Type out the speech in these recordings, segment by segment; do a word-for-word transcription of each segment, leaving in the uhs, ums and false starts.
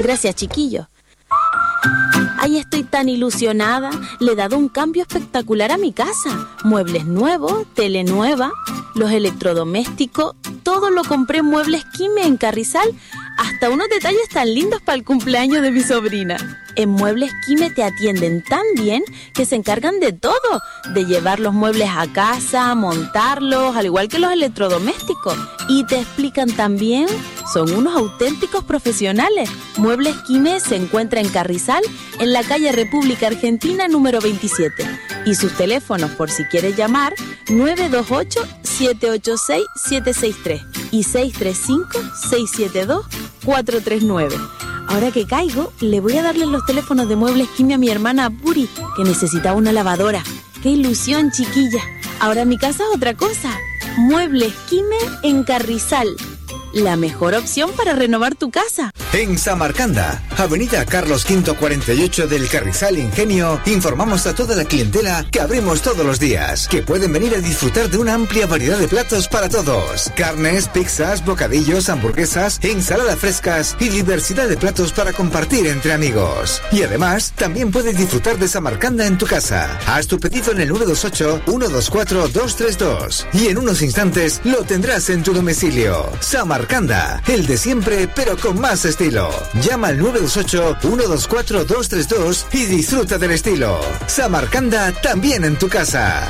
Gracias, chiquillo. Ay, estoy tan ilusionada. Le he dado un cambio espectacular a mi casa. Muebles nuevos, tele nueva, los electrodomésticos. Todo lo compré en Muebles Quime en Carrizal. Hasta unos detalles tan lindos para el cumpleaños de mi sobrina. En Muebles Quime te atienden tan bien que se encargan de todo. De llevar los muebles a casa, montarlos, al igual que los electrodomésticos. Y te explican también, son unos auténticos profesionales. Muebles Quime se encuentra en Carrizal, en la calle República Argentina número veintisiete. Y sus teléfonos, por si quieres llamar, nueve dos ocho, siete ocho seis, siete seis tres y seis tres cinco, seis siete dos, cuatro tres nueve. Ahora que caigo, le voy a darle los teléfonos de Muebles Quime a mi hermana Puri, que necesitaba una lavadora. ¡Qué ilusión, chiquilla! Ahora mi casa es otra cosa. Muebles Quime en Carrizal. La mejor opción para renovar tu casa. En Samarcanda, Avenida Carlos quinto cuarenta y ocho del Carrizal Ingenio, informamos a toda la clientela que abrimos todos los días, que pueden venir a disfrutar de una amplia variedad de platos para todos. Carnes, pizzas, bocadillos, hamburguesas, ensaladas frescas y diversidad de platos para compartir entre amigos. Y además, también puedes disfrutar de Samarcanda en tu casa. Haz tu pedido en el nueve dos ocho, uno dos cuatro, dos tres dos y en unos instantes lo tendrás en tu domicilio. Samarcanda, el de siempre pero con más estilo. Llama al nueve dos ocho, uno dos cuatro, dos tres dos y disfruta del estilo. Samarcanda también en tu casa.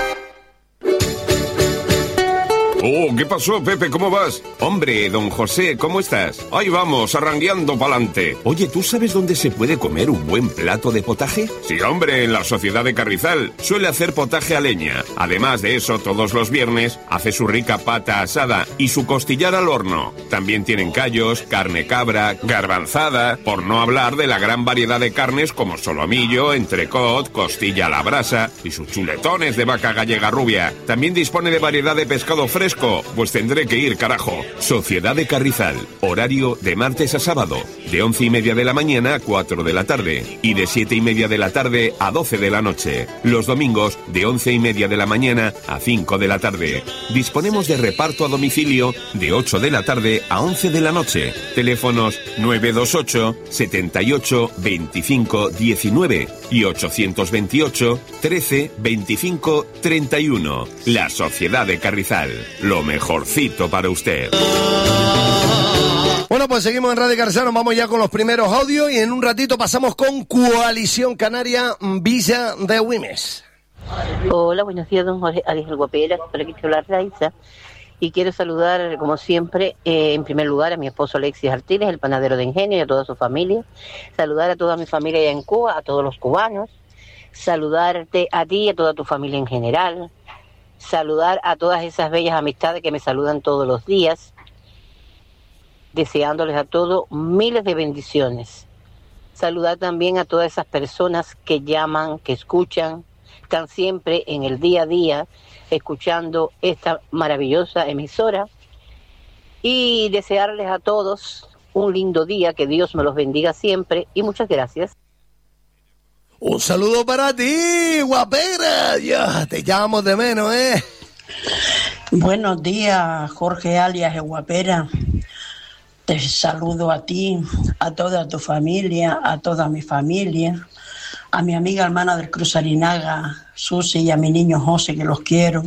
Oh, ¿qué pasó, Pepe? ¿Cómo vas? Hombre, don José, ¿cómo estás? Ahí vamos, arrangueando pa'lante. Oye, ¿tú sabes dónde se puede comer un buen plato de potaje? Sí, hombre, en la Sociedad de Carrizal. Suele hacer potaje a leña. Además de eso, todos los viernes hace su rica pata asada y su costillar al horno. También tienen callos, carne cabra, garbanzada, por no hablar de la gran variedad de carnes como solomillo, entrecot, costilla a la brasa y sus chuletones de vaca gallega rubia. También dispone de variedad de pescado fresco. Pues tendré que ir, carajo. Sociedad de Carrizal. Horario de martes a sábado. De once y media de la mañana a cuatro de la tarde. Y de siete y media de la tarde a doce de la noche. Los domingos de once y media de la mañana a cinco de la tarde. Disponemos de reparto a domicilio de ocho de la tarde a once de la noche. Teléfonos nueve dos ocho, setenta y ocho, veinticinco, diecinueve y ochocientos veintiocho, trece, veinticinco, treinta y uno. La Sociedad de Carrizal. Lo mejorcito para usted. Bueno, pues seguimos en Radio Carrizal, vamos ya con los primeros audios y en un ratito pasamos con Coalición Canaria Villa de Güemes. Hola, buenos días, don Jorge Ariel Guapera, por aquí te habla Raiza. Y quiero saludar, como siempre, eh, en primer lugar a mi esposo Alexis Artínez, el panadero de Ingenio, y a toda su familia. Saludar a toda mi familia allá en Cuba, a todos los cubanos. Saludarte a ti y a toda tu familia en general. Saludar a todas esas bellas amistades que me saludan todos los días, deseándoles a todos miles de bendiciones. Saludar también a todas esas personas que llaman, que escuchan, están siempre en el día a día escuchando esta maravillosa emisora, y desearles a todos un lindo día, que Dios me los bendiga siempre y muchas gracias. Un saludo para ti, guapera. Ya te llamo de menos, ¿eh? Buenos días, Jorge alias Guapera. Te saludo a ti, a toda tu familia, a toda mi familia, a mi amiga hermana del Cruz Arinaga, Susi, y a mi niño José, que los quiero.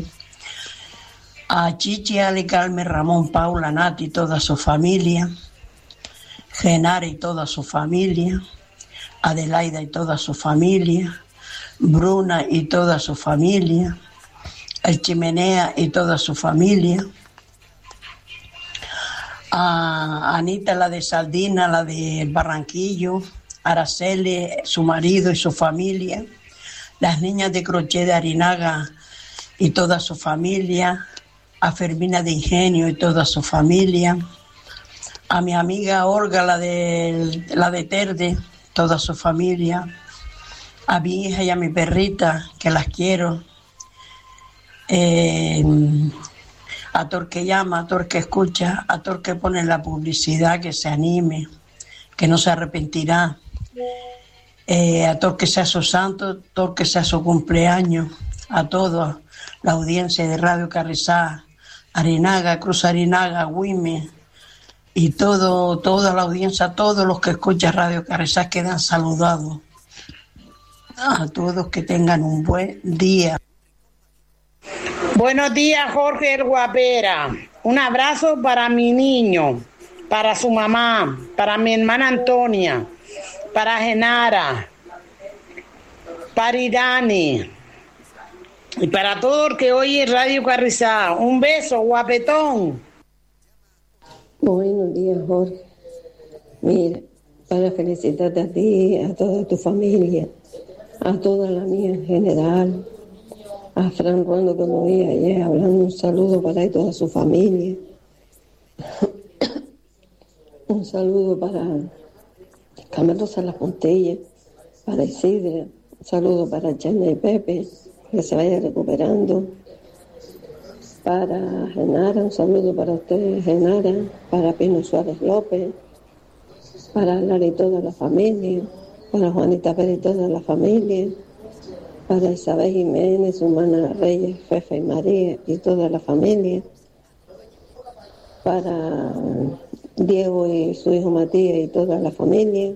A Chichi, Ale, Carmen, Ramón, Paula, Nati y toda su familia. Genara y toda su familia. Adelaida y toda su familia, Bruna y toda su familia, el Chimenea y toda su familia, a Anita, la de Saldina, la de Barranquillo, Araceli, su marido y su familia, las niñas de Crochet de Arinaga y toda su familia, a Fermina de Ingenio y toda su familia, a mi amiga Olga, la de, la de Terde, toda su familia, a mi hija y a mi perrita, que las quiero, eh, a todo el que llama, a todo el que escucha, a todo el que pone la publicidad, que se anime, que no se arrepentirá, eh, a todo el que sea su santo, a todo el que sea su cumpleaños, a toda la audiencia de Radio Carrizal, Arinaga, Cruz Arinaga, Güemes, y todo, toda la audiencia, todos los que escuchan Radio Carrizal quedan saludados. A todos que tengan un buen día. Buenos días, Jorge el Guapera. Un abrazo para mi niño, para su mamá, para mi hermana Antonia, para Genara, para Irani y para todo el que oye Radio Carrizal. Un beso, guapetón. Buenos días, Jorge. Mira, para felicitarte a ti, a toda tu familia, a toda la mía en general, a Fran Rondo que lo vi ayer hablando, un saludo para él y toda su familia. Un saludo para Carmelo Salas Puntilla, para Isidra, un saludo para Chana y Pepe, que se vaya recuperando. Para Genara, un saludo para ustedes, Genara, para Pino Suárez López, para Lara y toda la familia, para Juanita Pérez y toda la familia, para Isabel Jiménez, su hermana Reyes, Fefa y María y toda la familia, para Diego y su hijo Matías y toda la familia,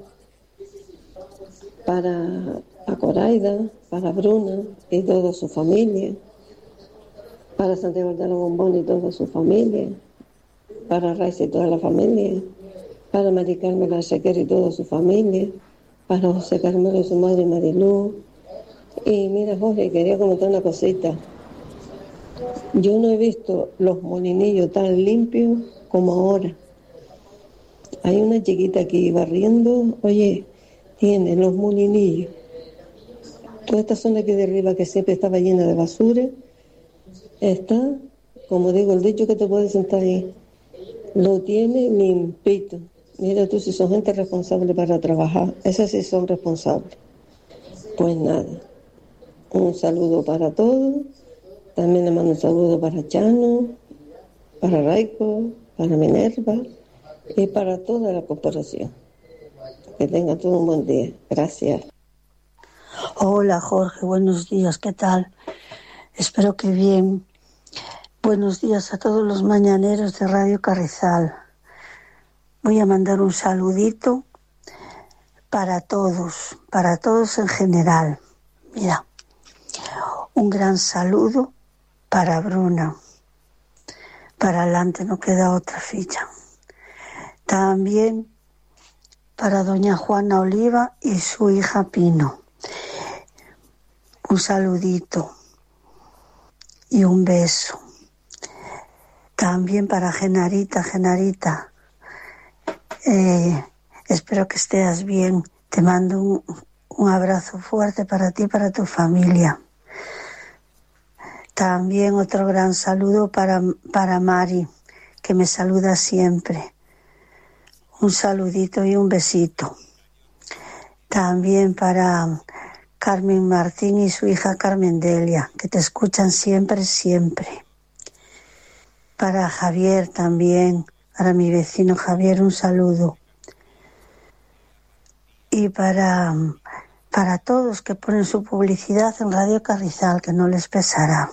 para Acoraida, para Bruna y toda su familia, para Santiago de la Bombón y toda su familia, para Raiza y toda la familia, para Mari Carmen Lachequer y toda su familia, para José Carmelo y su madre Marilú. Y mira, Jorge, quería comentar una cosita. Yo no he visto los molinillos tan limpios como ahora. Hay una chiquita aquí barriendo, oye, tiene los molinillos. Toda esta zona aquí de arriba que siempre estaba llena de basura, está, como digo, el dicho que te puedes sentar ahí, lo tiene limpito. Mira tú si son gente responsable para trabajar, esas sí son responsables. Pues nada, un saludo para todos, también le mando un saludo para Chano, para Raico, para Minerva y para toda la corporación. Que tengan todo un buen día. Gracias. Hola Jorge, buenos días, ¿qué tal? Espero que bien. Buenos días a todos los mañaneros de Radio Carrizal. Voy a mandar un saludito para todos, para todos en general. Mira, un gran saludo para Bruna. Para adelante no queda otra ficha. También para doña Juana Oliva y su hija Pino. Un saludito y un beso. También para Genarita, Genarita. Eh, espero que estés bien. Te mando un, un abrazo fuerte para ti y para tu familia. También otro gran saludo para, para Mari, que me saluda siempre. Un saludito y un besito. También para Carmen Martín y su hija Carmen Delia, que te escuchan siempre, siempre. Para Javier también, para mi vecino Javier, un saludo. Y para, para todos que ponen su publicidad en Radio Carrizal, que no les pesará.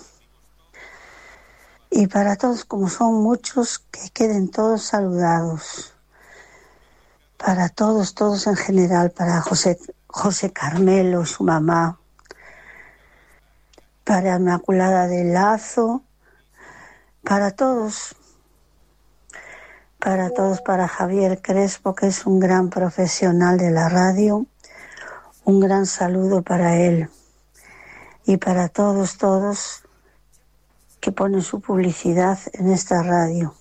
Y para todos, como son muchos, que queden todos saludados. Para todos, todos en general, para José, José Carmelo, su mamá, para Inmaculada del Lazo, para todos, para todos, para Javier Crespo, que es un gran profesional de la radio, un gran saludo para él. Y para todos, todos que ponen su publicidad en esta radio.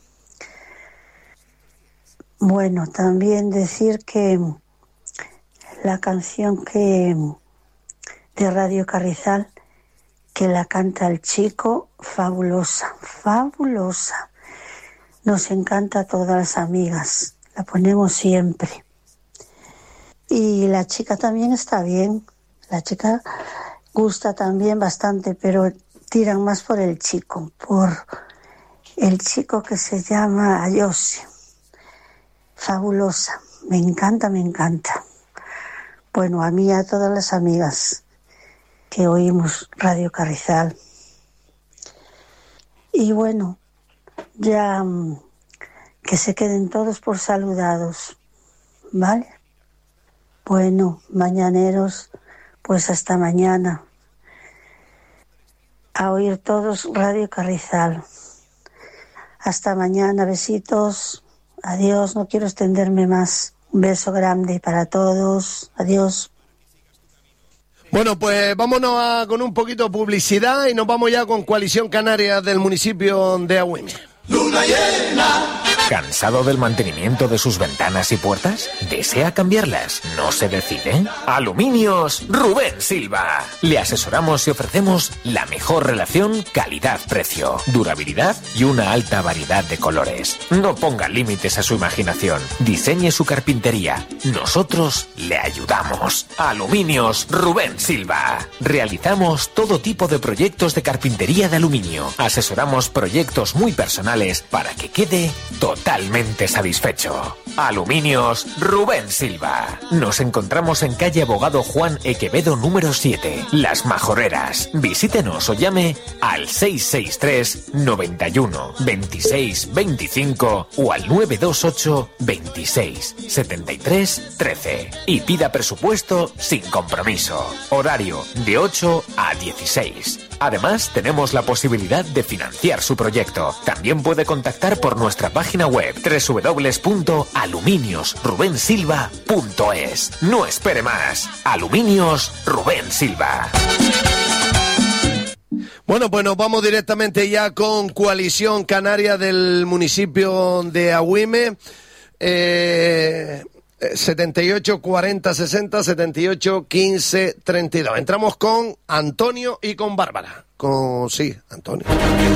Bueno, también decir que la canción que de Radio Carrizal, que la canta el chico, fabulosa, fabulosa. Nos encanta a todas las amigas, la ponemos siempre. Y la chica también está bien, la chica gusta también bastante, pero tiran más por el chico, por el chico que se llama Ayose. Fabulosa, me encanta, me encanta. Bueno, a mí y a todas las amigas que oímos Radio Carrizal. Y bueno, ya que se queden todos por saludados, ¿vale? Bueno, mañaneros, pues hasta mañana. A oír todos Radio Carrizal. Hasta mañana, besitos. Adiós, no quiero extenderme más. Un beso grande para todos. Adiós. Bueno, pues vámonos a, con un poquito de publicidad y nos vamos ya con Coalición Canaria del municipio de Agüime. Luna llena. ¿Cansado del mantenimiento de sus ventanas y puertas? ¿Desea cambiarlas? ¿No se decide? Aluminios Rubén Silva. Le asesoramos y ofrecemos la mejor relación calidad-precio, durabilidad y una alta variedad de colores. No ponga límites a su imaginación. Diseñe su carpintería. Nosotros le ayudamos. Aluminios Rubén Silva. Realizamos todo tipo de proyectos de carpintería de aluminio. Asesoramos proyectos muy personales para que quede todo totalmente satisfecho. Aluminios Rubén Silva. Nos encontramos en calle Abogado Juan Equevedo número siete, Las Majoreras. Visítenos o llame al seis seis tres, noventa y uno, veintiséis, veinticinco o al nueve dos ocho, veintiséis, setenta y tres, trece y pida presupuesto sin compromiso. Horario de ocho a dieciséis. Además, tenemos la posibilidad de financiar su proyecto. También puede contactar por nuestra página web doble u doble u doble u punto aluminios rubén silva punto es. No espere más. Aluminios Rubén Silva. Bueno, pues nos vamos directamente ya con Coalición Canaria del municipio de Agüime. Eh... setenta y ocho, cuarenta, sesenta, setenta y ocho, quince, treinta y dos. Entramos con Antonio y con Bárbara. Con, sí, Antonio.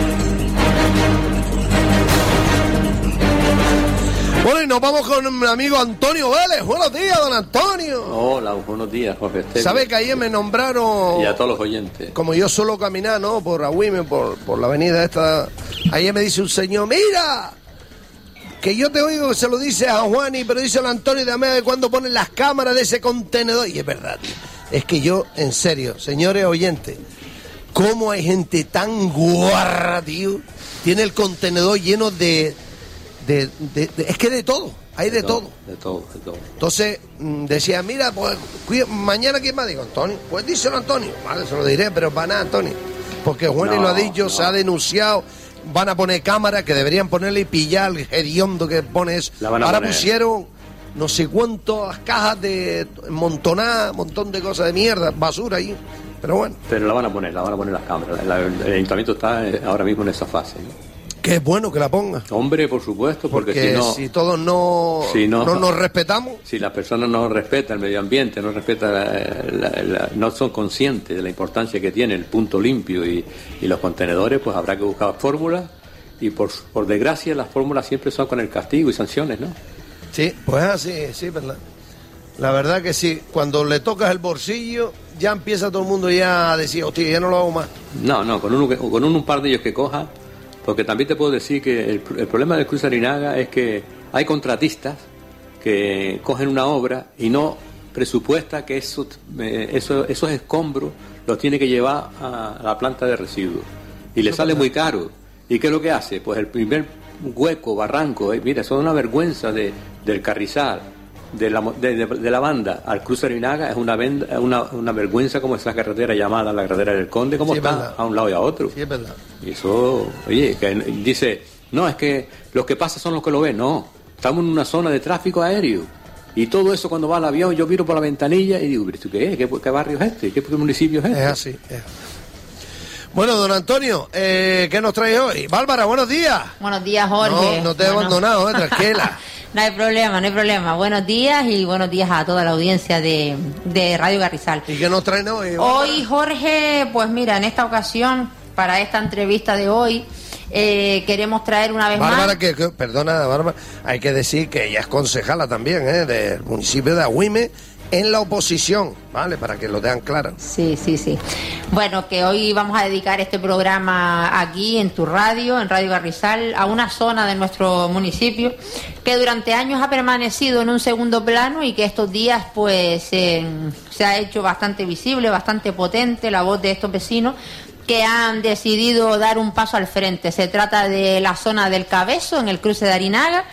Bueno, y nos vamos con mi amigo Antonio Vélez. Buenos días, don Antonio. Hola, buenos días, Jorge Esteban. ¿Sabe que ayer me nombraron? Y a todos los oyentes. Como yo suelo caminar, ¿no? Por Agüime, por, por la avenida esta. Ayer me dice un señor, mira, que yo te oigo que se lo dice a Juani, pero dice a Antonio de Amea de cuando ponen las cámaras de ese contenedor. Y es verdad, tío. Es que yo, en serio, señores oyentes, ¿cómo hay gente tan guarra, tío? Tiene el contenedor lleno de... de, de, de es que de todo, hay de, de todo, todo. De todo, de todo. Entonces, decía, mira, pues, cuida, mañana ¿quién más? Digo, Antonio. Pues díselo, Antonio. Vale, se lo diré, pero para nada, Antonio. Porque Juani no, lo ha dicho, no. Se ha denunciado... Van a poner cámaras que deberían ponerle y pillar el hediondo que pone eso. Ahora poner. Pusieron no sé cuántas cajas de montonadas, montón de cosas de mierda, basura ahí. Pero bueno. Pero la van a poner, la van a poner las cámaras. El, el, el ayuntamiento está ahora mismo en esa fase, ¿no? Que es bueno que la ponga. Hombre, por supuesto, porque, porque si no... si todos no, si no, no nos respetamos... Si las personas no respetan el medio ambiente, no respetan la, la, la, no son conscientes de la importancia que tiene el punto limpio y, y los contenedores, pues habrá que buscar fórmulas y por, por desgracia las fórmulas siempre son con el castigo y sanciones, ¿no? Sí, pues así, sí, verdad. La verdad que sí, cuando le tocas el bolsillo ya empieza todo el mundo ya a decir, hostia, ya no lo hago más. No, no, con un, con un, un par de ellos que coja... Porque también te puedo decir que el, el problema del Cruce Arinaga es que hay contratistas que cogen una obra y no presupuesta que eso, eh, eso, esos escombros los tiene que llevar a, a la planta de residuos. Y le sale muy caro. ¿Y qué es lo que hace? Pues el primer hueco, barranco, eh, mira, eso es una vergüenza de, del Carrizal, de la, de, de, de la banda al Cruce Arinaga, es una, venda, una, una vergüenza como esa carretera llamada la carretera del Conde, como sí, está verdad. A un lado y a otro. Sí, es verdad. Y eso, oye, que dice, no, es que los que pasan son los que lo ven. No, estamos en una zona de tráfico aéreo. Y todo eso cuando va al avión, yo miro por la ventanilla y digo, ¿pero esto qué es? ¿Qué, qué barrio es este? ¿Qué municipio es este? Es así, es así. Bueno, don Antonio, eh, ¿qué nos trae hoy? Bárbara, buenos días. Buenos días, Jorge. No, no te he bueno. abandonado, eh, tranquila. No hay problema, no hay problema. Buenos días y buenos días a toda la audiencia de, de Radio Carrizal. ¿Y qué nos traen hoy? Hoy, Jorge, pues mira, en esta ocasión, para esta entrevista de hoy, eh, queremos traer una vez Bárbara, más... Que, que, perdona, Bárbara, hay que decir que ella es concejala también, ¿eh? Del municipio de Agüime, en la oposición, ¿vale? Para que lo tengan claro. Sí, sí, sí. Bueno, que hoy vamos a dedicar este programa aquí en tu radio, en Radio Carrizal, a una zona de nuestro municipio que durante años ha permanecido en un segundo plano y que estos días pues eh, se ha hecho bastante visible, bastante potente la voz de estos vecinos que han decidido dar un paso al frente. Se trata de la zona del Cabezo, en el cruce de Arinaga,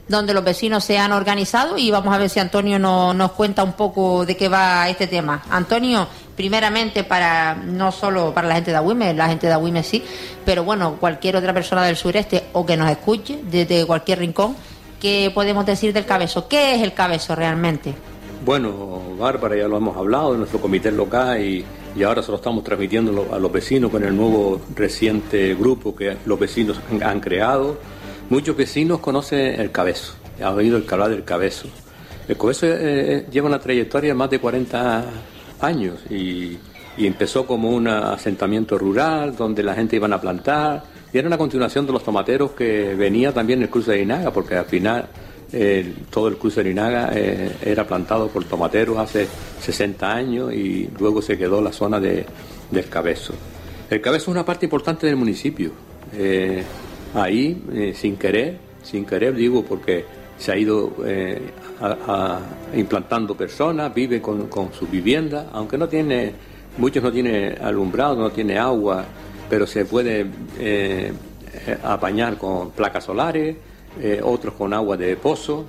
donde los vecinos se han organizado, y vamos a ver si Antonio no, nos cuenta un poco de qué va este tema. Antonio, primeramente, para no solo para la gente de Agüime, la gente de Agüime sí, pero bueno, cualquier otra persona del sureste o que nos escuche desde cualquier rincón, ¿qué podemos decir del Cabezo? ¿Qué es el Cabezo realmente? Bueno, Bárbara, ya lo hemos hablado de nuestro comité local y, y ahora se lo estamos transmitiendo a los vecinos con el nuevo reciente grupo que los vecinos han, han creado. Muchos vecinos conocen el Cabezo, han oído el hablar del Cabezo. El Cabezo eh, lleva una trayectoria de más de cuarenta años y, y empezó como un asentamiento rural donde la gente iban a plantar, y era una continuación de los tomateros que venía también el cruce de Arinaga, porque al final eh, todo el cruce de Arinaga eh, era plantado por tomateros hace sesenta años y luego se quedó la zona de, del Cabezo. El Cabezo es una parte importante del municipio. Eh, Ahí, eh, sin querer, sin querer digo, porque se ha ido eh, a, a, implantando personas, vive con, con su vivienda, aunque no tiene, muchos no tienen alumbrado, no tiene agua, pero se puede eh, apañar con placas solares, eh, otros con agua de pozo,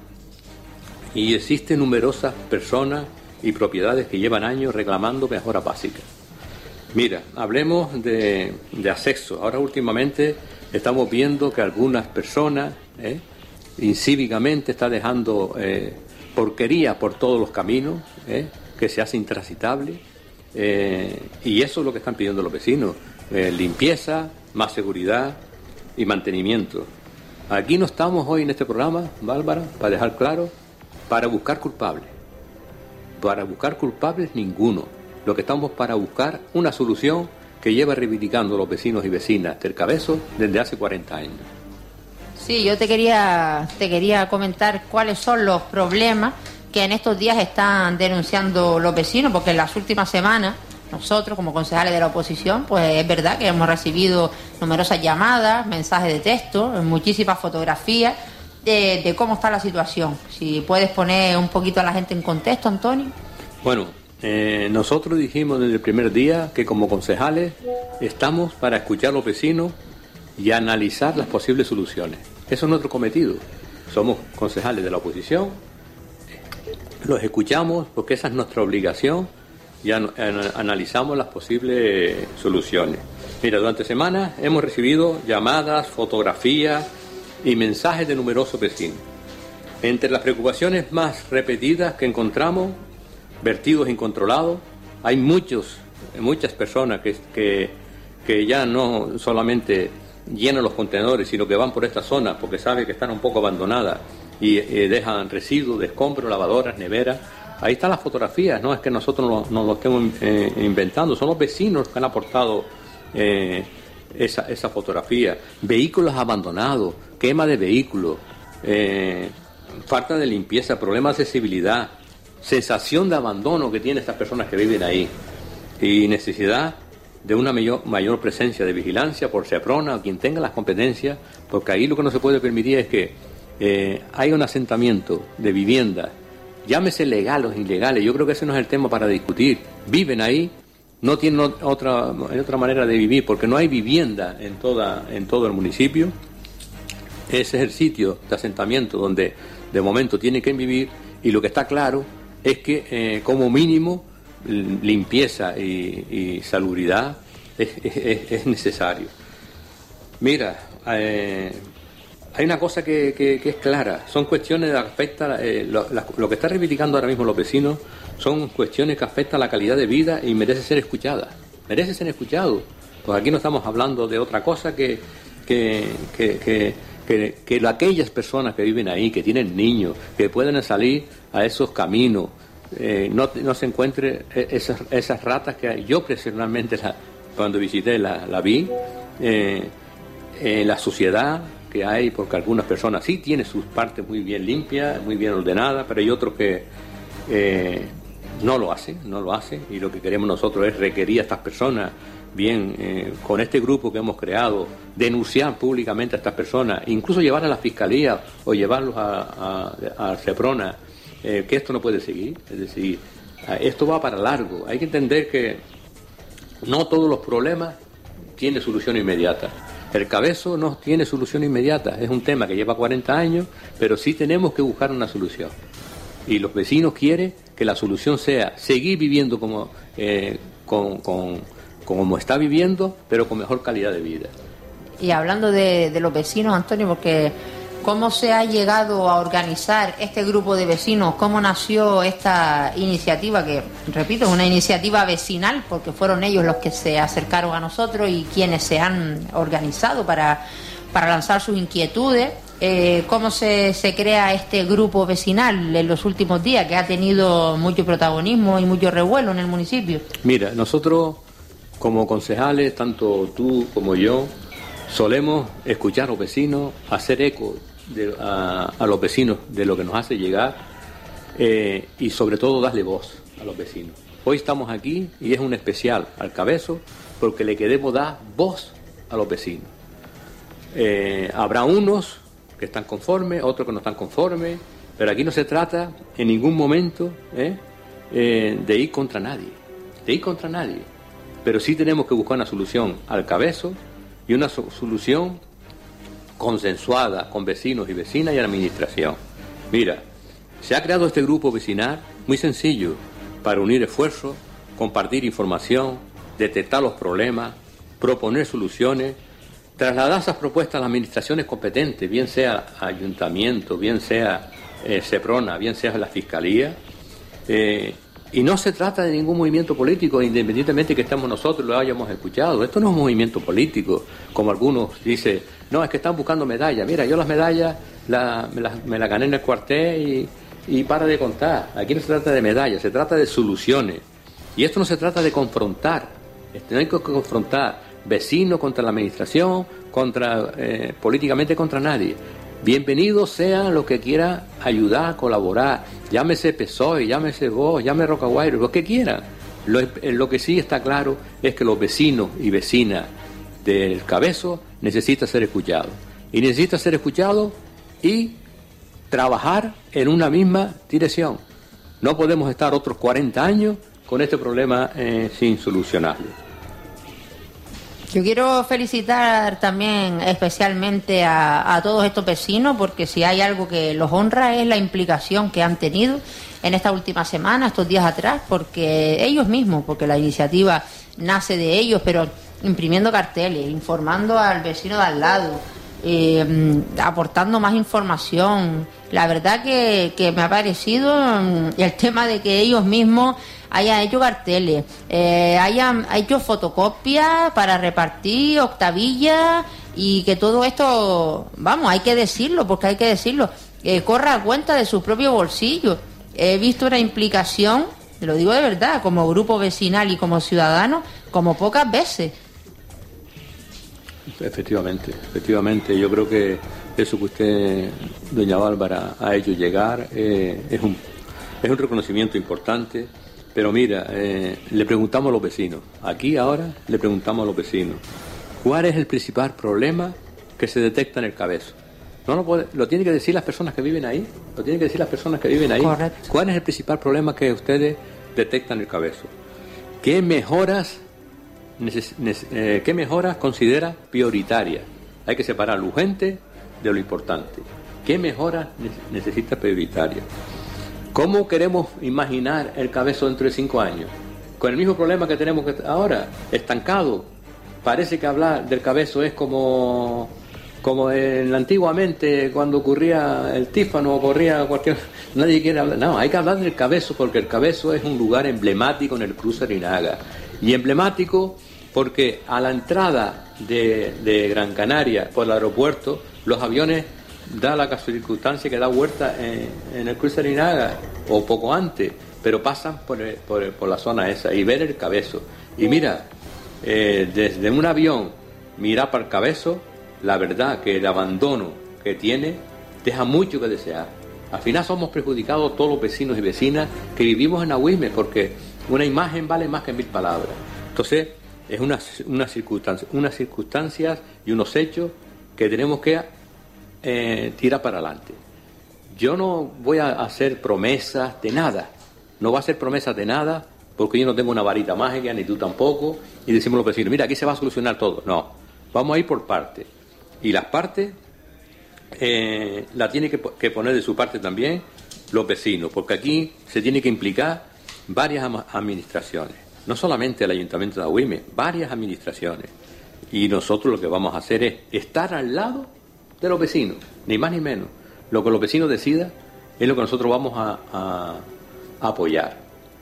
y existen numerosas personas y propiedades que llevan años reclamando mejoras básicas. Mira, hablemos de, de acceso. Ahora últimamente estamos viendo que algunas personas eh, incívicamente están dejando eh, porquería por todos los caminos, eh, que se hace intransitable, eh, y eso es lo que están pidiendo los vecinos, eh, limpieza, más seguridad y mantenimiento. Aquí no estamos hoy en este programa, Bárbara, para dejar claro, para buscar culpables. Para buscar culpables ninguno. Lo que estamos para buscar una solución que lleva reivindicando los vecinos y vecinas del Cabezo desde hace cuarenta años. Sí, yo te quería, te quería comentar cuáles son los problemas que en estos días están denunciando los vecinos, porque en las últimas semanas nosotros, como concejales de la oposición, pues es verdad que hemos recibido numerosas llamadas, mensajes de texto, muchísimas fotografías de, de cómo está la situación. Si puedes poner un poquito a la gente en contexto, Antonio. Bueno, Eh, nosotros dijimos desde el primer día que como concejales estamos para escuchar a los vecinos y analizar las posibles soluciones. Eso es nuestro cometido. Somos concejales de la oposición, los escuchamos porque esa es nuestra obligación y an- an- analizamos las posibles soluciones. Mira, durante semanas hemos recibido llamadas, fotografías y mensajes de numerosos vecinos. Entre las preocupaciones más repetidas que encontramos, vertidos incontrolados, hay muchos, muchas personas que, que, que ya no solamente llenan los contenedores, sino que van por esta zona porque saben que están un poco abandonadas y eh, dejan residuos de escombros, lavadoras, neveras. Ahí están las fotografías, no es que nosotros no, no lo estemos eh, inventando, son los vecinos que han aportado eh, esa, esa fotografía. Vehículos abandonados, quema de vehículos, eh, falta de limpieza, problemas de accesibilidad, sensación de abandono que tienen estas personas que viven ahí y necesidad de una mayor, mayor presencia de vigilancia por SEPRONA o quien tenga las competencias, porque ahí lo que no se puede permitir es que eh, haya un asentamiento de viviendas, llámese legales o ilegales, yo creo que ese no es el tema para discutir, viven ahí, no tienen otra, otra manera de vivir porque no hay vivienda en, toda, en todo el municipio. Ese es el sitio de asentamiento donde de momento tienen que vivir, y lo que está claro es que eh, como mínimo limpieza y, y salubridad es, es, es necesario. Mira, eh, hay una cosa que, que, que es clara, son cuestiones que afectan, eh, lo, la, lo que están reivindicando ahora mismo los vecinos son cuestiones que afectan la calidad de vida y merece ser escuchadas, merece ser escuchado, pues aquí no estamos hablando de otra cosa que, que, que, que Que, que aquellas personas que viven ahí, que tienen niños, que pueden salir a esos caminos, eh, no, no se encuentren esas, esas ratas que yo personalmente la, cuando visité la, la vi, eh, eh, la suciedad que hay, porque algunas personas sí tienen sus partes muy bien limpias, muy bien ordenadas, pero hay otros que eh, no lo hacen, no lo hacen, y lo que queremos nosotros es requerir a estas personas, bien, eh, con este grupo que hemos creado, denunciar públicamente a estas personas, incluso llevar a la fiscalía o llevarlos a, a, a SEPRONA, eh, que esto no puede seguir, es decir, esto va para largo. Hay que entender que no todos los problemas tienen solución inmediata. El Cabezo no tiene solución inmediata, es un tema que lleva cuarenta años, pero sí tenemos que buscar una solución. Y los vecinos quieren que la solución sea seguir viviendo como, eh, con, con, como está viviendo, pero con mejor calidad de vida. Y hablando de, de los vecinos, Antonio, porque ¿cómo se ha llegado a organizar este grupo de vecinos? ¿Cómo nació esta iniciativa? Que, repito, es una iniciativa vecinal, porque fueron ellos los que se acercaron a nosotros y quienes se han organizado para, para lanzar sus inquietudes. Eh, ¿Cómo se, se crea este grupo vecinal en los últimos días, que ha tenido mucho protagonismo y mucho revuelo en el municipio? Mira, nosotros como concejales, tanto tú como yo, solemos escuchar a los vecinos, hacer eco de, a, a los vecinos de lo que nos hace llegar eh, y sobre todo darle voz a los vecinos. Hoy estamos aquí y es un especial al Cabezo porque le queremos dar voz a los vecinos. Eh, habrá unos que están conformes, otros que no están conformes, pero aquí no se trata en ningún momento eh, eh, de ir contra nadie, de ir contra nadie, pero sí tenemos que buscar una solución al Cabezo y una so- solución consensuada con vecinos y vecinas y administración. Mira, se ha creado este grupo vecinal muy sencillo para unir esfuerzos, compartir información, detectar los problemas, proponer soluciones, trasladar esas propuestas a las administraciones competentes, bien sea ayuntamiento, bien sea eh, Seprona, bien sea la Fiscalía. Eh, y no se trata de ningún movimiento político, independientemente que estemos nosotros lo hayamos escuchado. Esto no es un movimiento político, como algunos dicen, no, es que están buscando medallas. Mira, yo las medallas la, me las me la gané en el cuartel y, y para de contar. Aquí no se trata de medallas, se trata de soluciones. Y esto no se trata de confrontar, no hay que confrontar vecinos contra la administración, contra eh, políticamente contra nadie. Bienvenidos sean los que quieran ayudar, colaborar, llámese P S O E, llámese vos, llámese Rocaguayro, lo que quieran. Lo, lo que sí está claro es que los vecinos y vecinas del Cabezo necesitan ser escuchados. Y necesitan ser escuchados y trabajar en una misma dirección. No podemos estar otros cuarenta años con este problema eh, sin solucionarlo. Yo quiero felicitar también especialmente a, a todos estos vecinos, porque si hay algo que los honra es la implicación que han tenido en esta última semana, estos días atrás, porque ellos mismos, porque la iniciativa nace de ellos, pero imprimiendo carteles, informando al vecino de al lado, eh, aportando más información. La verdad que, que me ha parecido el tema de que ellos mismos hayan hecho carteles, eh, hayan hecho fotocopias para repartir, octavillas, y que todo esto, vamos, hay que decirlo, porque hay que decirlo, eh, corra a cuenta de su propio bolsillo. He visto una implicación, lo digo de verdad, como grupo vecinal y como ciudadano, como pocas veces. Efectivamente, efectivamente, yo creo que eso que usted, doña Bárbara, ha hecho llegar eh, es un es un reconocimiento importante. Pero mira, eh, le preguntamos a los vecinos, aquí ahora le preguntamos a los vecinos, ¿cuál es el principal problema que se detecta en el Cabezo? No lo puede, lo tienen que decir las personas que viven ahí, lo tienen que decir las personas que viven ahí. Correcto. ¿Cuál es el principal problema que ustedes detectan en el Cabezo? ¿Qué mejoras, neces, neces, eh, qué mejoras considera prioritarias? Hay que separar lo urgente de lo importante. ¿Qué mejoras necesita prioritaria? ¿Cómo queremos imaginar el Cabezo dentro de cinco años? Con el mismo problema que tenemos ahora, estancado. Parece que hablar del Cabezo es como, como en, antiguamente cuando ocurría el tífano o ocurría cualquier... Nadie quiere hablar. No, hay que hablar del Cabezo porque el Cabezo es un lugar emblemático en el cruce Arinaga. Y emblemático porque a la entrada de, de Gran Canaria por el aeropuerto, los aviones... da la circunstancia que da vuelta en, en el cruce de Arinaga o poco antes, pero pasan por, el, por, el, por la zona esa y ver el Cabezo. Y mira, eh, desde un avión mirar para el Cabezo, la verdad que el abandono que tiene deja mucho que desear. Al final somos perjudicados todos los vecinos y vecinas que vivimos en Agüime, porque una imagen vale más que mil palabras. Entonces, es una, una circunstancia, unas circunstancias y unos hechos que tenemos que Eh, tira para adelante. Yo no voy a hacer promesas de nada, no voy a hacer promesas de nada porque yo no tengo una varita mágica, ni tú tampoco, y decimos a los vecinos, mira, aquí se va a solucionar todo. No, Vamos a ir por partes. Y las partes eh, la tiene que, que poner de su parte también los vecinos, porque aquí se tiene que implicar varias administraciones, no solamente el Ayuntamiento de Agüime, varias administraciones. Y nosotros lo que vamos a hacer es estar al lado de los vecinos, ni más ni menos. Lo que los vecinos decidan es lo que nosotros vamos a, a, a apoyar.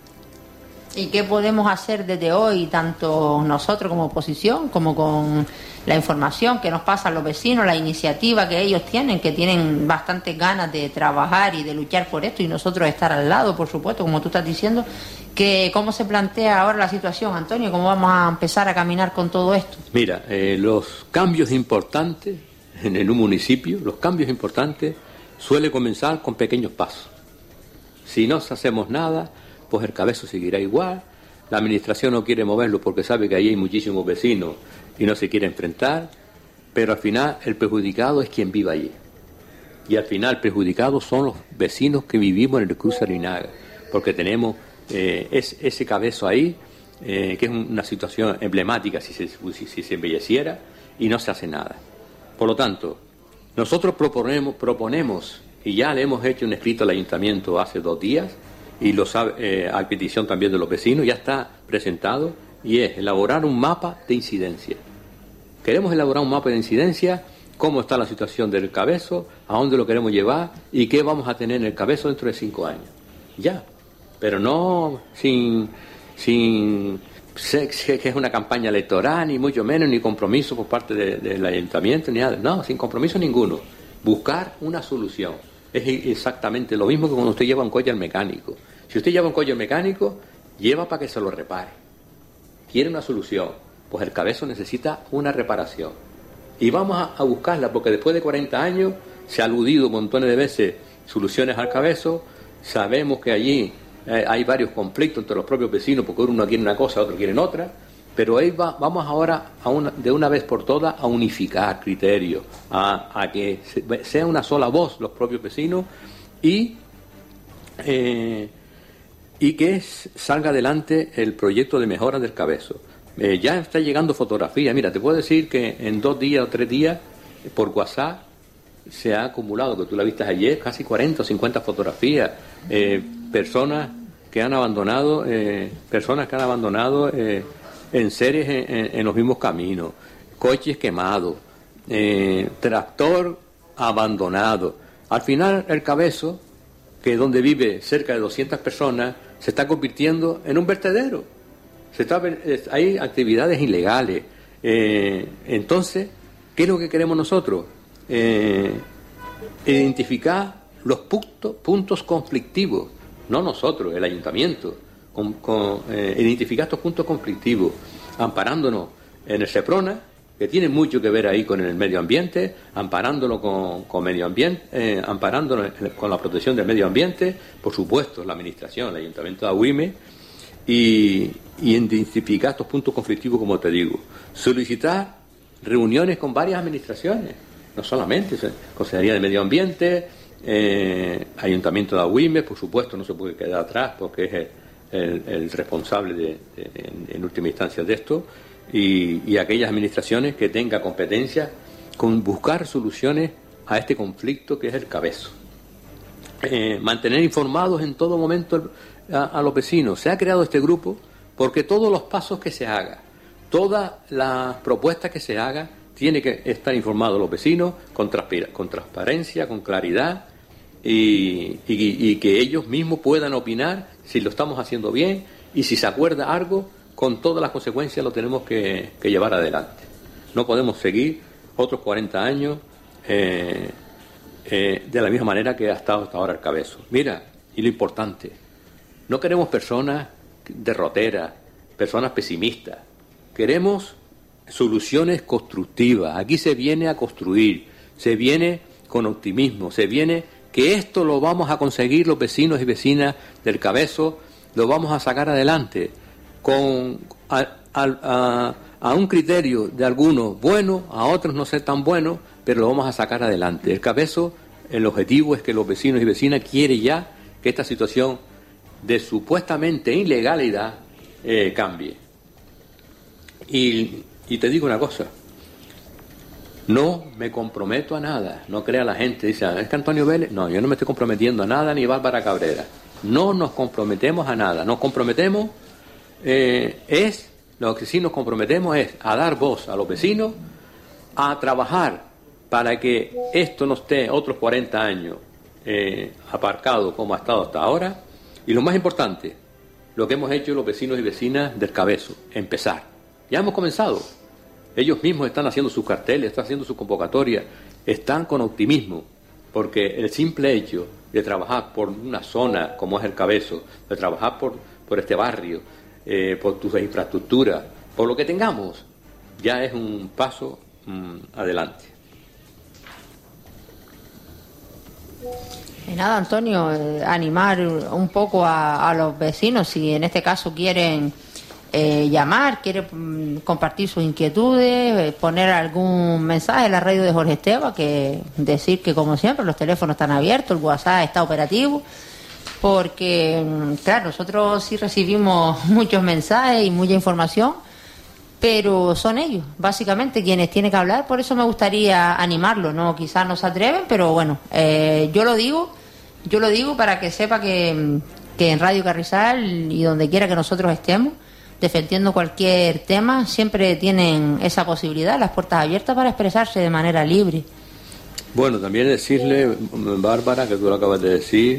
¿Y qué podemos hacer desde hoy, tanto nosotros como oposición, como con la información que nos pasan los vecinos, la iniciativa que ellos tienen, que tienen bastantes ganas de trabajar y de luchar por esto, y nosotros estar al lado, por supuesto, como tú estás diciendo, que cómo se plantea ahora la situación, Antonio, cómo vamos a empezar a caminar con todo esto? Mira, eh, los cambios importantes en, en un municipio, los cambios importantes suele comenzar con pequeños pasos. Si no hacemos nada, pues el cabezo seguirá igual, la administración no quiere moverlo porque sabe que ahí hay muchísimos vecinos y no se quiere enfrentar, pero al final el perjudicado es quien vive allí. Y al final perjudicados son los vecinos que vivimos en el Cruce Larinaga, porque tenemos eh, es, ese cabezo ahí, eh, que es una situación emblemática si se, si, si se embelleciera, y no se hace nada. Por lo tanto, nosotros proponemos, proponemos, y ya le hemos hecho un escrito al ayuntamiento hace dos días, y lo sabe, eh, a petición también de los vecinos, ya está presentado, y es elaborar un mapa de incidencia. Queremos elaborar un mapa de incidencia, cómo está la situación del cabezo, a dónde lo queremos llevar y qué vamos a tener en el cabezo dentro de cinco años. Ya, pero no sin, sin sé que es una campaña electoral, ni mucho menos, ni compromiso por parte de, del ayuntamiento, ni nada. No, sin compromiso ninguno. Buscar una solución. Es exactamente lo mismo que cuando usted lleva un coche al mecánico. Si usted lleva un coche al mecánico, lleva para que se lo repare. Quiere una solución, pues el cabezo necesita una reparación. Y vamos a, a buscarla, porque después de cuarenta años se ha aludido montones de veces soluciones al cabezo. Sabemos que allí eh, hay varios conflictos entre los propios vecinos, porque uno quiere una cosa, otro quiere otra. Pero ahí va, vamos ahora a una, de una vez por todas a unificar criterios, a, a que se, sea una sola voz los propios vecinos y, eh, y que es, salga adelante el proyecto de mejora del cabezo. Eh, ya está llegando fotografía. Mira, te puedo decir que en dos días o tres días por WhatsApp se ha acumulado, que tú la viste ayer, casi cuarenta o cincuenta fotografías, eh, personas que han abandonado, eh, personas que han abandonado eh, en series en, en, en los mismos caminos, coches quemados, eh, tractor abandonado. Al final el cabezo, que es donde vive cerca de doscientas personas, se está convirtiendo en un vertedero. Se está, hay actividades ilegales. Eh, entonces, ¿qué es lo que queremos nosotros? Eh, identificar los puntos, puntos conflictivos, no nosotros, el ayuntamiento. Con, con, eh, identificar estos puntos conflictivos, amparándonos en el SEPRONA, que tiene mucho que ver ahí con el medio ambiente, amparándonos con, con medio ambiente, eh, amparándonos con la protección del medio ambiente, por supuesto la administración, el Ayuntamiento de Agüime, y, y identificar estos puntos conflictivos, como te digo. Solicitar reuniones con varias administraciones, no solamente Consejería de Medio Ambiente, eh, Ayuntamiento de Agüime, por supuesto no se puede quedar atrás porque es el El, el responsable de, de, en, en última instancia de esto, y, y aquellas administraciones que tengan competencia con buscar soluciones a este conflicto que es el cabezo. Eh, mantener informados en todo momento a, a los vecinos. Se ha creado este grupo porque todos los pasos que se hagan, todas las propuestas que se hagan, tiene que estar informados los vecinos con, transpira, con transparencia, con claridad, y, y, y que ellos mismos puedan opinar si lo estamos haciendo bien, y si se acuerda algo, con todas las consecuencias lo tenemos que, que llevar adelante. No podemos seguir otros cuarenta años eh, eh, de la misma manera que ha estado hasta ahora el cabezo. Mira, y lo importante, no queremos personas derroteras, personas pesimistas. Queremos soluciones constructivas. Aquí se viene a construir, se viene con optimismo, se viene que esto lo vamos a conseguir los vecinos y vecinas del cabezo, lo vamos a sacar adelante con a, a, a, a un criterio de algunos buenos, a otros no ser tan buenos, pero lo vamos a sacar adelante. El cabezo, el objetivo es que los vecinos y vecinas quieren ya que esta situación de supuestamente ilegalidad eh, cambie. Y, y te digo una cosa, No me comprometo a nada, no crea la gente, dice, ¿es que Antonio Vélez? No, yo no me estoy comprometiendo a nada, ni Bárbara Cabrera. No nos comprometemos a nada, nos comprometemos, eh, es, lo que sí nos comprometemos es a dar voz a los vecinos, a trabajar para que esto no esté otros cuarenta años eh, aparcado como ha estado hasta ahora, y lo más importante, lo que hemos hecho los vecinos y vecinas del Cabezo, empezar. Ya hemos comenzado. Ellos mismos están haciendo sus carteles, están haciendo su convocatoria, están con optimismo, porque el simple hecho de trabajar por una zona como es el Cabezo, de trabajar por, por este barrio, eh, por tus infraestructuras, por lo que tengamos, ya es un paso mmm, adelante. Y nada, Antonio, eh, animar un poco a, a los vecinos, si en este caso quieren eh, llamar, quieren mm, compartir sus inquietudes, eh, poner algún mensaje en la radio de Jorge Esteban, que decir que como siempre los teléfonos están abiertos, el WhatsApp está operativo, porque mm, claro, nosotros sí recibimos muchos mensajes y mucha información, pero son ellos, básicamente, quienes tienen que hablar. Por eso me gustaría animarlos, ¿no? Quizás no se atreven, pero bueno, eh, yo lo digo, yo lo digo para que sepa que, que en Radio Carrizal y donde quiera que nosotros estemos, defendiendo cualquier tema, siempre tienen esa posibilidad, las puertas abiertas para expresarse de manera libre. Bueno, también decirle, Bárbara, que tú lo acabas de decir,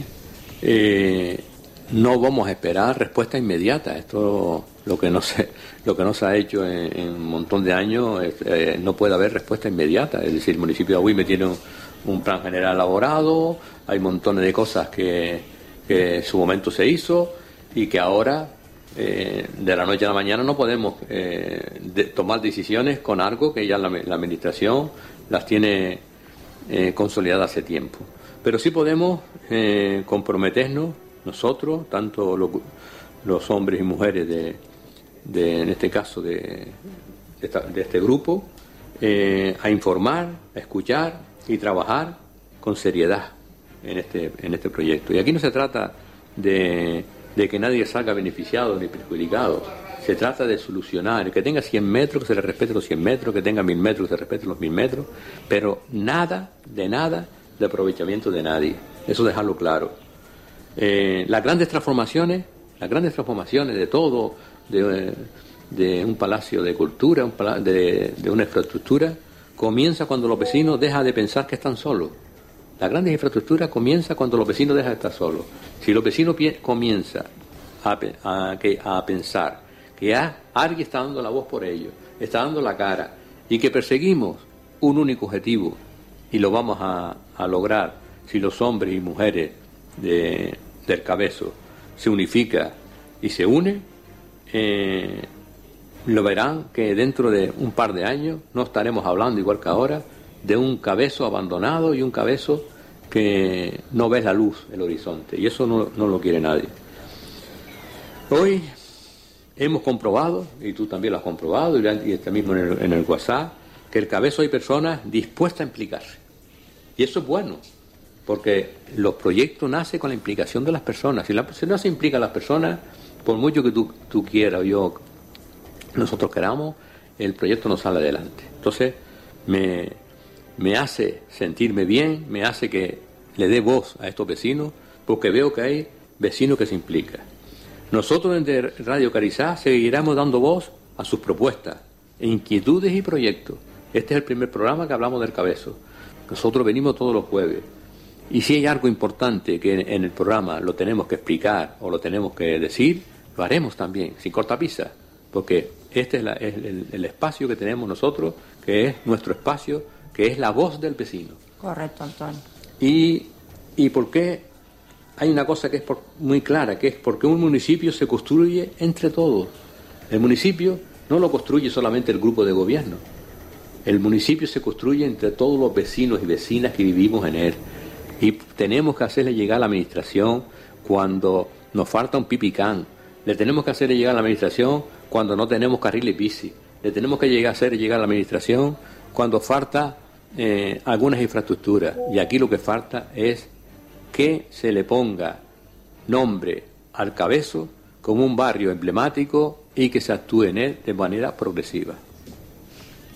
eh, no vamos a esperar respuesta inmediata. Esto lo que no se lo que no se ha hecho en, en un montón de años, es, eh, no puede haber respuesta inmediata. Es decir, el municipio de Agüime tiene un, un plan general elaborado, hay montones de cosas que, que en su momento se hizo y que ahora eh, de la noche a la mañana no podemos eh, de, tomar decisiones con algo que ya la, la administración las tiene eh, consolidadas hace tiempo. Pero sí podemos eh, comprometernos nosotros, tanto los, los hombres y mujeres de, de en este caso de, de, esta, de este grupo, eh, a informar, a escuchar y trabajar con seriedad en este, en este proyecto. Y aquí no se trata de, de que nadie salga beneficiado ni perjudicado, se trata de solucionar. El que tenga cien metros, que se le respete los cien metros, que tenga mil metros, que se respete los mil metros, pero nada, de nada, de aprovechamiento de nadie. Eso dejarlo claro. Eh, las grandes transformaciones, las grandes transformaciones de todo, de, de un palacio de cultura, un pala- de, de una infraestructura, comienza cuando los vecinos dejan de pensar que están solos. Las grandes infraestructuras comienza cuando los vecinos dejan de estar solos. Si los vecinos pie- comienzan a, a, que, a pensar que ha, alguien está dando la voz por ellos, está dando la cara, y que perseguimos un único objetivo, y lo vamos a, a lograr si los hombres y mujeres de, del Cabezo se unifica y se une, eh, lo verán que dentro de un par de años no estaremos hablando igual que ahora de un Cabezo abandonado y un Cabezo que no ves la luz, el horizonte, y eso no, no lo quiere nadie. Hoy hemos comprobado, y tú también lo has comprobado, y este mismo en el, en el WhatsApp, que el Cabezo hay personas dispuestas a implicarse, y eso es bueno, porque los proyectos nacen con la implicación de las personas. Si, la, si no se implican las personas, por mucho que tú, tú quieras o yo, nosotros queramos, el proyecto no sale adelante. Entonces, me, me hace sentirme bien, me hace que le dé voz a estos vecinos, porque veo que hay vecinos que se implican. Nosotros desde Radio Carrizal seguiremos dando voz a sus propuestas, inquietudes y proyectos. Este es el primer programa que hablamos del Cabezo. Nosotros venimos todos los jueves. Y si hay algo importante que en el programa lo tenemos que explicar o lo tenemos que decir, lo haremos también, sin cortapisa, porque este es, la, es el, el espacio que tenemos nosotros, que es nuestro espacio, que es la voz del vecino. Correcto, Antonio. Y, y por qué hay una cosa que es por, muy clara, que es porque un municipio se construye entre todos. El municipio no lo construye solamente el grupo de gobierno. El municipio se construye entre todos los vecinos y vecinas que vivimos en él. Y tenemos que hacerle llegar a la administración cuando nos falta un pipicán. Le tenemos que hacerle llegar a la administración cuando no tenemos carriles bici. Le tenemos que llegar a hacer llegar a la administración cuando falta eh, algunas infraestructuras. Y aquí lo que falta es que se le ponga nombre al Cabezo como un barrio emblemático y que se actúe en él de manera progresiva.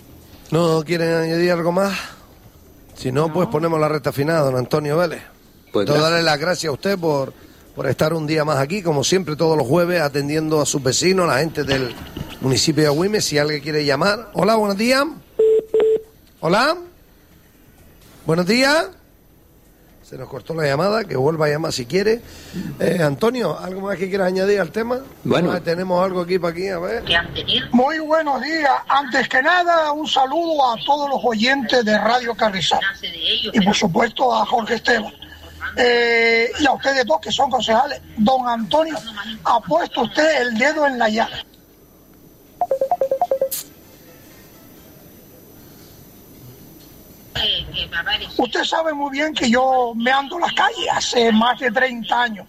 ¿No quieren añadir algo más? Si no, no. pues ponemos la recta final, don Antonio Vélez. Pues Entonces, darle las gracias a usted por, por estar un día más aquí, como siempre, todos los jueves, atendiendo a sus vecinos, la gente del municipio de Agüimes. Si alguien quiere llamar. Hola, buenos días. Hola. Buenos días. Se nos cortó la llamada, que vuelva a llamar si quiere. Eh, Antonio, ¿algo más que quieras añadir al tema? Bueno. Tenemos algo aquí para aquí, a ver. Muy buenos días. Antes que nada, un saludo a todos los oyentes de Radio Carrizal. Y por supuesto a Jorge Esteban. Eh, y a ustedes dos que son concejales. Don Antonio, ha puesto usted el dedo en la llaga. Usted sabe muy bien que yo me ando en las calles hace más de treinta años.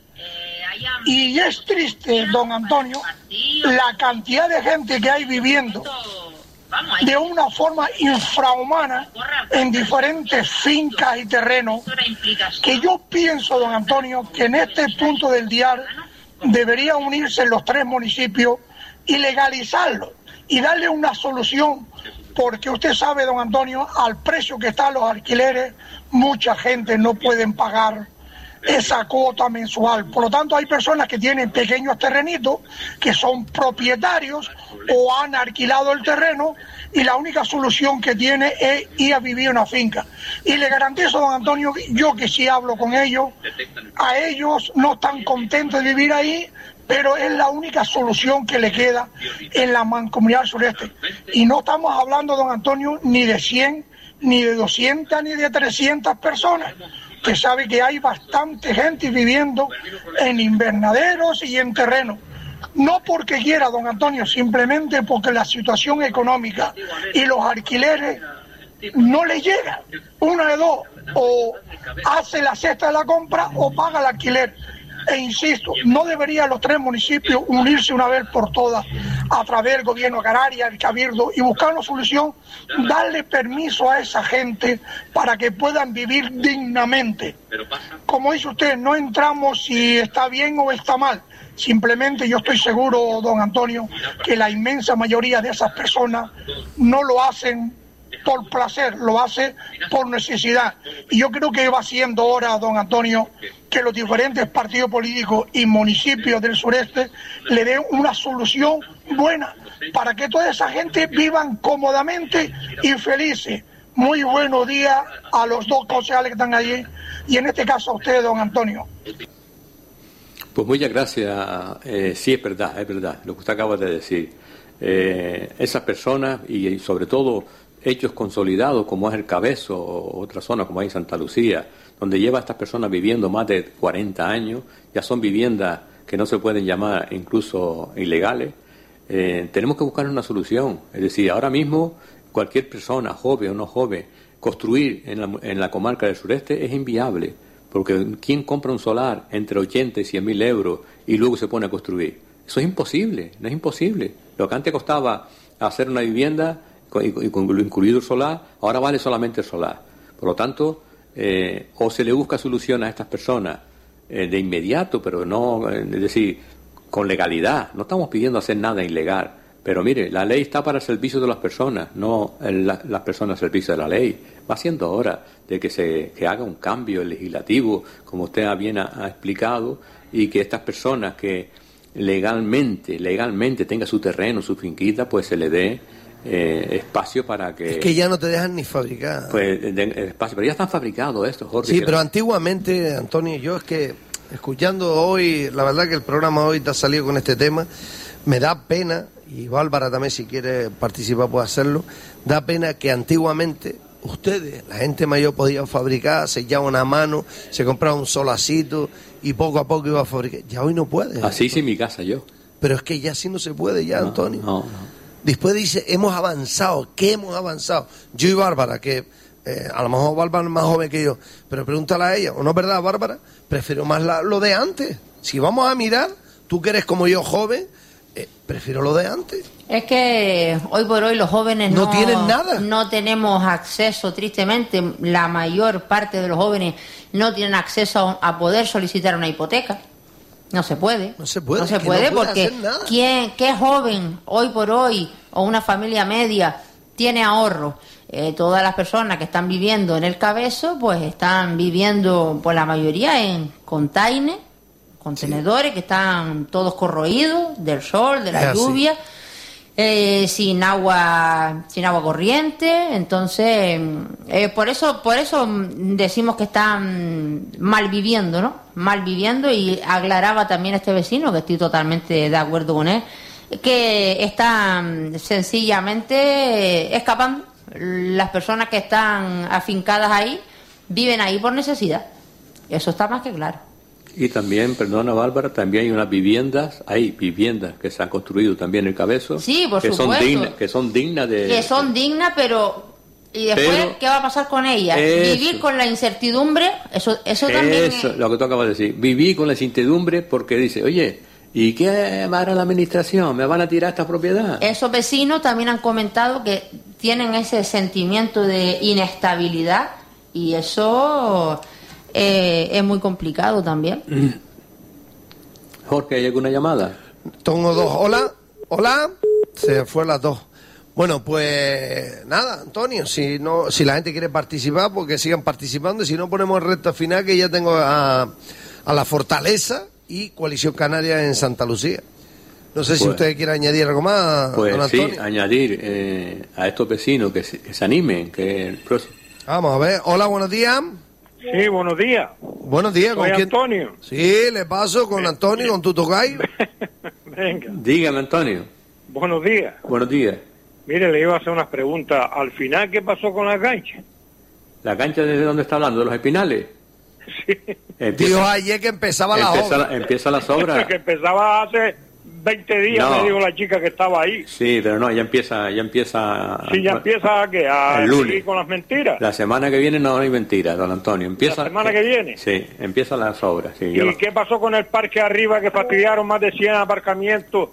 Y es triste, don Antonio, la cantidad de gente que hay viviendo de una forma infrahumana en diferentes fincas y terrenos, que yo pienso, don Antonio, que en este punto del diario debería unirse los tres municipios y legalizarlo y darle una solución, porque usted sabe, don Antonio, al precio que están los alquileres, mucha gente no puede pagar esa cuota mensual. Por lo tanto, hay personas que tienen pequeños terrenitos, que son propietarios o han alquilado el terreno, y la única solución que tiene es ir a vivir en una finca. Y le garantizo, don Antonio, yo que sí hablo con ellos, a ellos no están contentos de vivir ahí, pero es la única solución que le queda en la Mancomunidad Sureste. Y no estamos hablando, don Antonio, ni de cien, ni de doscientas, ni de trescientas personas. Usted sabe que hay bastante gente viviendo en invernaderos y en terrenos. No porque quiera, don Antonio, simplemente porque la situación económica y los alquileres no le llega. Una de dos, o hace la cesta de la compra o paga el alquiler. E insisto, no deberían los tres municipios unirse una vez por todas a través del gobierno canario, el cabildo, y buscar una solución, darle permiso a esa gente para que puedan vivir dignamente. Como dice usted, no entramos si está bien o está mal. Simplemente yo estoy seguro, don Antonio, que la inmensa mayoría de esas personas no lo hacen por placer, lo hace por necesidad. Y yo creo que va siendo hora, don Antonio, que los diferentes partidos políticos y municipios del sureste le den una solución buena para que toda esa gente vivan cómodamente y felices. Muy buenos días a los dos concejales que están allí, y en este caso a usted, don Antonio. Pues muchas gracias. Eh, sí, es verdad, es verdad, lo que usted acaba de decir. Eh, esas personas, y sobre todo hechos consolidados como es el Cabezo o otra zona como hay en Santa Lucía, donde lleva a estas personas viviendo más de cuarenta años, ya son viviendas que no se pueden llamar incluso ilegales. Eh, tenemos que buscar una solución. Es decir, ahora mismo cualquier persona, joven o no joven, construir en la, en la comarca del sureste es inviable, porque ¿quién compra un solar entre ochenta y cien mil euros y luego se pone a construir? Eso es imposible, no es imposible. Lo que antes costaba hacer una vivienda, y con lo incluido el solar, ahora vale solamente el solar. Por lo tanto, eh, o se le busca solución a estas personas eh, de inmediato, pero no, eh, es decir, con legalidad. No estamos pidiendo hacer nada ilegal, pero mire, la ley está para el servicio de las personas, no el, la, las personas al servicio de la ley. Va siendo hora de que se que haga un cambio legislativo, como usted bien ha, ha explicado, y que estas personas que legalmente, legalmente tengan su terreno, su finquita, pues se le dé Eh, espacio para que... Es que ya no te dejan ni fabricar. Pues de, de, espacio, pero ya están fabricados estos, Jorge. Sí, pero no... antiguamente, Antonio, yo es que escuchando hoy, la verdad que el programa hoy te ha salido con este tema, me da pena, y Bárbara también si quiere participar puede hacerlo, da pena que antiguamente ustedes, la gente mayor, podían fabricar, se echaba una mano, se compraba un solacito y poco a poco iba a fabricar. Ya hoy no puede. Así hice en mi casa yo. Pero es que ya así no se puede ya, no, Antonio. No, no. Después dice, hemos avanzado. ¿Qué hemos avanzado? Yo y Bárbara, que eh, a lo mejor Bárbara es más joven que yo, pero pregúntale a ella, ¿o no es verdad, Bárbara? Prefiero más la, lo de antes. Si vamos a mirar, tú que eres como yo joven, eh, prefiero lo de antes. Es que hoy por hoy los jóvenes no, no tienen nada. No tenemos acceso, tristemente, la mayor parte de los jóvenes no tienen acceso a poder solicitar una hipoteca. No se puede. No se puede. No se puede, no puede porque hacer nada. ¿quién, qué joven hoy por hoy o una familia media tiene ahorro. Eh, todas las personas que están viviendo en el Cabezo, pues están viviendo, pues la mayoría en containers, contenedores, sí, que están todos corroídos del sol, de la es lluvia, eh, sin agua, sin agua corriente. Entonces, eh, por eso, por eso decimos que están mal viviendo, ¿no? Mal viviendo, y aclaraba también este vecino, que estoy totalmente de acuerdo con él, que están sencillamente escapando. Las personas que están afincadas ahí viven ahí por necesidad. Eso está más que claro. Y también, perdona Bárbara, también hay unas viviendas, hay viviendas que se han construido también en el Cabezo. Sí, por que supuesto. Son dignas, que son dignas de... Que son dignas, pero... ¿Y después pero, qué va a pasar con ellas? Eso, Vivir con la incertidumbre, eso, eso también... Eso, es... lo que tú acabas de decir. Vivir con la incertidumbre porque dice, oye, ¿y qué hará la administración? ¿Me van a tirar esta propiedad? Esos vecinos también han comentado que tienen ese sentimiento de inestabilidad, y eso eh, es muy complicado también. Jorge, ¿hay alguna llamada? Tengo dos. Hola, hola. Se fue las dos. Bueno, pues nada, Antonio, si no, si la gente quiere participar, pues que sigan participando, y si no, ponemos recta final, que ya tengo a, a La Fortaleza y Coalición Canaria en Santa Lucía. No sé pues, si usted quiere añadir algo más, pues don Antonio. Sí, añadir eh, a estos vecinos que se, que se animen, que el próximo... Vamos a ver. Hola, buenos días. Sí, buenos días. Buenos días. ¿Con Soy quién? Antonio. Sí, le paso con Antonio, con tu tocayo. Venga. Dígame, Antonio. Buenos días. Buenos días. Mire, le iba a hacer unas preguntas. Al final, ¿qué pasó con la cancha? ¿La cancha desde dónde está hablando? ¿De los Espinales? Sí. Empieza, Dijo ayer que empezaba la empieza, obra. Empieza las obras. Que empezaba hace veinte días, no. me dijo la chica que estaba ahí. Sí, pero no, ya empieza, ya empieza... Sí, ya empieza a, ¿qué? A el lunes. seguir con las mentiras. La semana que viene no hay mentiras, don Antonio. Empieza, ¿La semana que viene? Sí, empiezan las obras. Sí, ¿Y lo... qué pasó con el parque arriba, que fastidiaron más de cien aparcamientos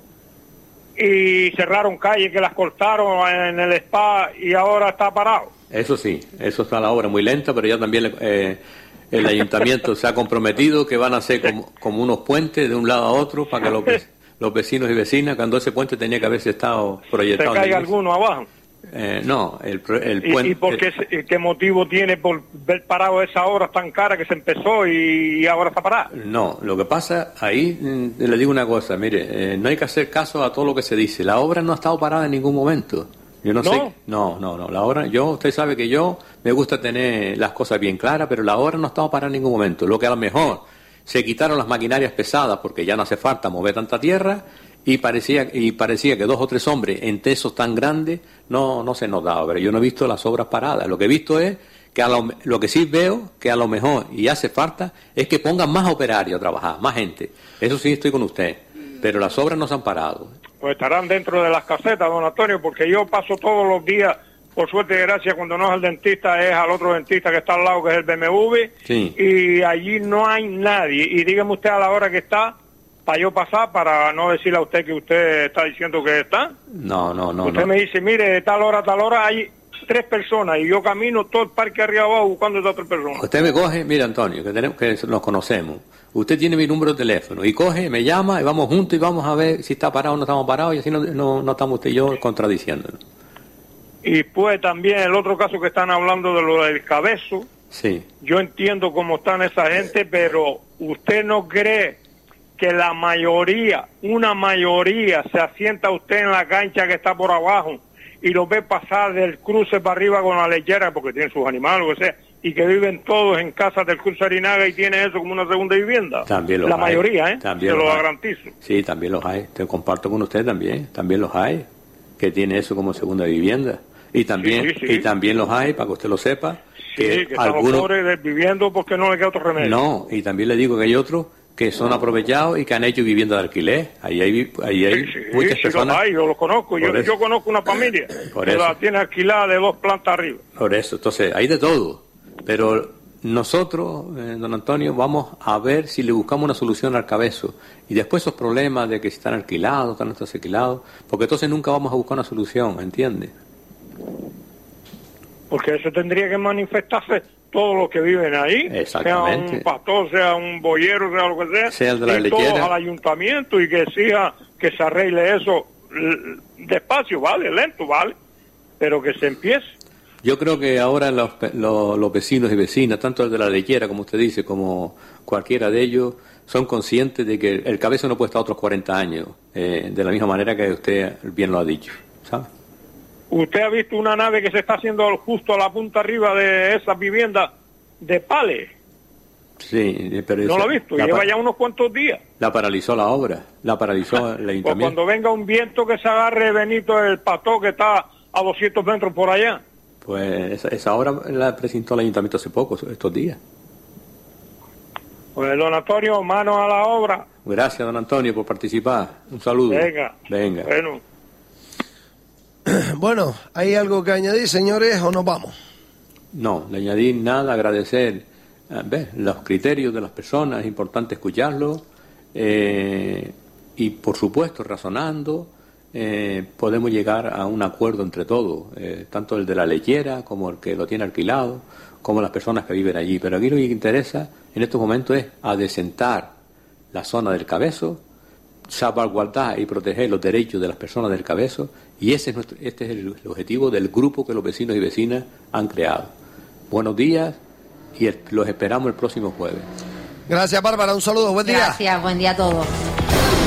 y cerraron calles, que las cortaron en el spa y ahora está parado? Eso sí, eso está la obra muy lenta, pero ya también eh, el ayuntamiento se ha comprometido que van a hacer como, como unos puentes de un lado a otro para que los, los vecinos y vecinas, cuando ese puente tenía que haberse estado proyectado. ¿Se caiga alguno abajo? Eh, no, el, el ¿Y, puente... ¿Y por qué, el, qué motivo tiene por ver parado esa obra tan cara que se empezó y, y ahora está parada? No, lo que pasa, ahí mm, le digo una cosa, mire, eh, no hay que hacer caso a todo lo que se dice. La obra no ha estado parada en ningún momento. Yo no, ¿No? sé, no, no, no, la obra, yo, usted sabe que yo me gusta tener las cosas bien claras, pero la obra no ha estado parada en ningún momento. Lo que a lo mejor se quitaron las maquinarias pesadas porque ya no hace falta mover tanta tierra, y parecía y parecía que dos o tres hombres en tesos tan grandes no no se nos daba, pero yo no he visto las obras paradas. Lo que he visto es que a lo, lo que sí veo que a lo mejor, y hace falta, es que pongan más operarios a trabajar, más gente. Eso sí estoy con usted, pero las obras no se han parado. Pues estarán dentro de las casetas, don Antonio, porque yo paso todos los días, por suerte y gracia, cuando no es el dentista, es al otro dentista que está al lado, que es el B M W, sí. Y allí no hay nadie. Y dígame usted a la hora que está, para yo pasar, para no decirle a usted que usted está diciendo que está. No, no, no. Usted no. me dice, mire, de tal hora a tal hora hay tres personas, y yo camino todo el parque arriba abajo buscando a esas tres personas. Usted me coge, mira, Antonio, que tenemos que nos conocemos. Usted tiene mi número de teléfono y coge, me llama y vamos juntos y vamos a ver si está parado o no estamos parados, y así no, no, no estamos usted y yo contradiciéndonos. Y pues también el otro caso que están hablando de lo del Cabezo. Sí. Yo entiendo cómo están esa gente, pero ¿usted no cree que la mayoría, una mayoría, se asienta usted en la cancha que está por abajo y lo ve pasar del cruce para arriba con la lechera, porque tienen sus animales, lo que sea, y que viven todos en casas del Cruce Arinaga y tienen eso como una segunda vivienda? También los la hay. mayoría, ¿eh? También Se lo hay. garantizo. Sí, también los hay. Te comparto con usted también. También los hay, que tiene eso como segunda vivienda. Y también, Sí, sí, sí. y también los hay, para que usted lo sepa, Sí, que, que estamos algunos... pobres viviendo porque no le queda otro remedio. No, y también le digo que hay otros que son aprovechados y que han hecho vivienda de alquiler. Ahí hay, ahí hay Sí, muchas sí, personas. los hay, yo los conozco. Yo, Por eso. yo conozco una familia Por que eso. la tiene alquilada de dos plantas arriba. Por eso, entonces, hay de todo. Pero nosotros, eh, don Antonio, vamos a ver si le buscamos una solución al Cabezo. Y después esos problemas de que si están alquilados, están no están alquilados, porque entonces nunca vamos a buscar una solución, ¿entiende? Porque eso tendría que manifestarse todos los que viven ahí, Exactamente. sea un pastor, sea un boyero, sea lo que sea, Sea el de la y todos lechera. al ayuntamiento, y que exija que se arregle eso l- despacio, vale, lento, vale, pero que se empiece. Yo creo que ahora los, los, los vecinos y vecinas, tanto el de la lechera, como usted dice, como cualquiera de ellos, son conscientes de que el Cabezo no puede estar otros cuarenta años, eh, de la misma manera que usted bien lo ha dicho, ¿sabe? ¿Usted ha visto una nave que se está haciendo justo a la punta arriba de esas viviendas de Pale? Sí, pero... No esa, lo ha visto, lleva ya unos cuantos días. La paralizó la obra, la paralizó el ayuntamiento. Pues cuando venga un viento que se agarre Benito el Pato, que está a doscientos metros por allá. Pues esa, esa obra la presentó el ayuntamiento hace poco, estos días. Pues don Antonio, manos a la obra. Gracias, don Antonio, por participar. Un saludo. Venga. Venga. Bueno. Bueno, ¿hay algo que añadir, señores, o nos vamos? No, le añadir nada, agradecer eh, ¿ves? los criterios de las personas, es importante escucharlos, eh, y por supuesto, razonando, eh, podemos llegar a un acuerdo entre todos, eh, tanto el de la lechera como el que lo tiene alquilado, como las personas que viven allí. Pero aquí lo que interesa en estos momentos es adecentar la zona del Cabezo, salvaguardar y proteger los derechos de las personas del Cabezo, y ese es nuestro, este es el, el objetivo del grupo que los vecinos y vecinas han creado. Buenos días y el, los esperamos el próximo jueves. Gracias, Bárbara, un saludo, buen día. Gracias, buen día a todos.